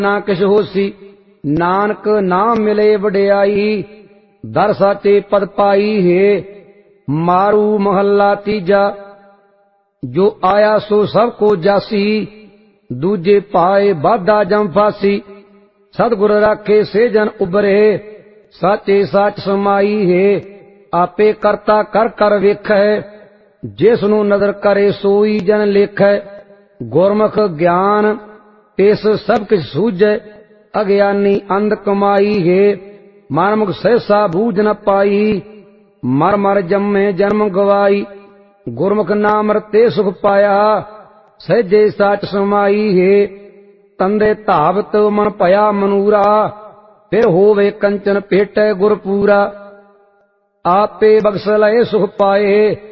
ना किश होसी। नानक नाम मिले वडियाई, दर साचे पद पाई है। मारू महला तीजा, जो आया सो सबको जासी। दूजे पाए बाधा जम फासी। सतगुर राखे से जन उबरे, साचे साच समाई है। आपे करता कर कर वेखै, जिसनु नदर करे सोई जन लेखै। गुरमुख ज्ञान तिस सब किछ सूझै, अज्ञानी अंध कमाई है। मनमुख सहसा बूझ न पाई, मर मर जम्मे जन्म गवाई। गुरमुख नाम रते सुख पाया, सहजे साच समाई है। तंदे धावत मन भया मनूरा, फिर होवे कंचन पेटै गुर पूरा। आपे बख्श लए सुख पाए,